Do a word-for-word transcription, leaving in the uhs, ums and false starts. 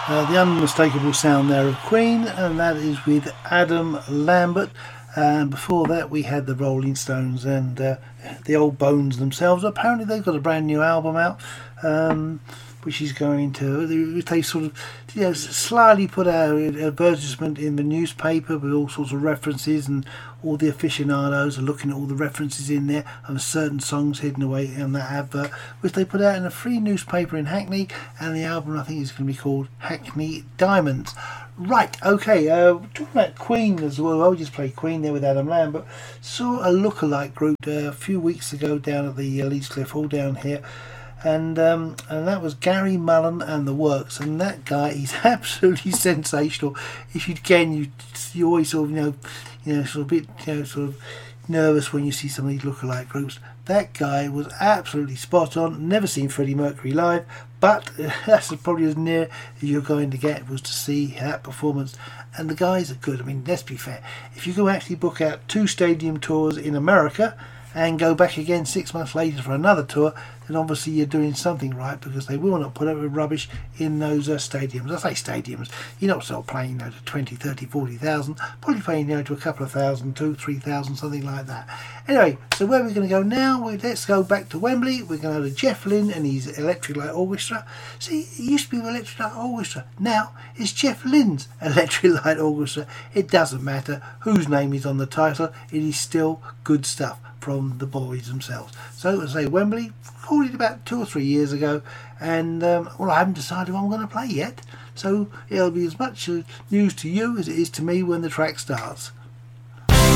Uh, the unmistakable sound there of Queen, and that is with Adam Lambert. And before that we had the Rolling Stones and uh, the Old Bones themselves. Apparently they've got a brand new album out, um, which is going to, they sort of, you know, slyly put out an advertisement in the newspaper with all sorts of references, and all the aficionados are looking at all the references in there and certain songs hidden away in that advert, which they put out in a free newspaper in Hackney. And the album, I think, is going to be called Hackney Diamonds. Right, okay, uh, talking about Queen as well. I just played Queen there with Adam Lambert. Saw a lookalike group uh, a few weeks ago down at the uh, Leeds Cliff Hall down here, and um, and that was Gary Mullen and the Works. And that guy, he's absolutely sensational. If you again, you you always sort of you know, you know, sort of a bit you know, sort of nervous when you see some of these lookalike groups. That guy was absolutely spot on. Never seen Freddie Mercury live, but that's probably as near as you're going to get, was to see that performance. And the guys are good. I mean, let's be fair. If you go actually book out two stadium tours in America and go back again six months later for another tour, then obviously you're doing something right, because they will not put up with rubbish in those uh, stadiums. I say stadiums, you're not sort of playing, you know, to twenty, thirty, forty thousand, probably playing, you know, to a couple of thousand, two, three thousand, something like that. Anyway, so where we're going to go now, we, let's go back to Wembley. We're going to go to Jeff Lynne and his Electric Light Orchestra. See, it used to be the Electric Light Orchestra, now it's Jeff Lynne's Electric Light Orchestra. It doesn't matter whose name is on the title, it is still good stuff from the boys themselves. So as I say, Wembley, recorded about two or three years ago, and um, well, I haven't decided what I'm going to play yet, so it'll be as much uh, news to you as it is to me when the track starts.